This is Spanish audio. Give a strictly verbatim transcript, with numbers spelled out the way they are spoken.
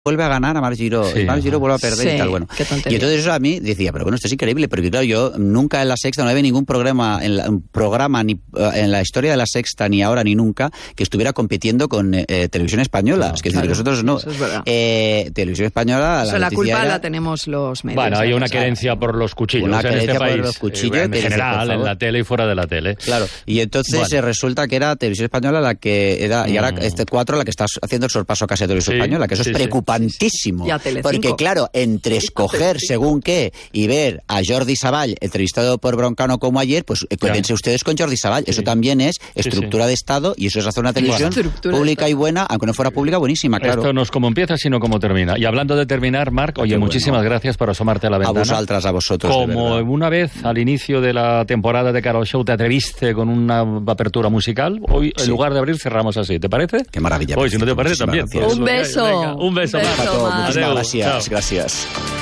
vuelve a ganar a Marc Giró, sí, y Marc Giró vuelve a perder, sí, y tal, bueno. Y entonces eso a mí decía, pero bueno, esto es increíble, porque claro, yo nunca en La Sexta, no había ningún programa, en la, un programa ni en la historia de La Sexta, ni ahora ni nunca, que estuviera compitiendo con eh, Televisión Española. No, es que claro, nosotros no. Eso es verdad. Eh, Televisión Española, o sea, la, la culpa era, la tenemos los medios. Bueno, hay una querencia por los cuchillos una en este país, por los cuchillos, en general, en la tele y fuera de la tele. Claro, y entonces bueno. eh, resulta que era Televisión Española la que era, mm. y ahora este cuatro la que está haciendo el sorpaso casi a Televisión sí, Española, que eso sí, es preocupantísimo. Sí, sí. Porque claro, entre escoger según qué y ver a Jordi Savall entrevistado por Broncano como ayer, pues quédense claro. ustedes con Jordi Savall. Sí. Eso también es estructura sí, sí. de Estado, y eso es hacer una televisión bueno. pública y buena, aunque no fuera pública, buenísima, claro. Esto no es como empieza, sino como termina. Y hablando de terminar, Marc, oye, bueno. muchísimas gracias por asomarte a la ventana. A vosotras, a vosotros. Como una vez al inicio de la temporada de Carol Show te atreviste con una apertura musical, hoy sí. en lugar de abrir cerramos así, ¿te parece? Qué maravilla. Hoy, si no te parece, también. Un beso. Venga, un beso, un beso Marc. Muchísimas gracias. Gracias.